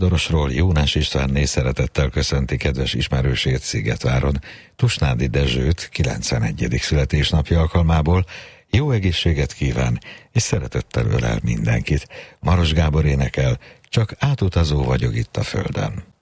Sádorosról Jónás Istvánné szeretettel köszönti kedves ismerősét Szigetváron, Tusnádi Dezsőt 91. születésnapja alkalmából. Jó egészséget kíván, és szeretettel ölel mindenkit. Maros Gábor énekel, csak átutazó vagyok itt a földön.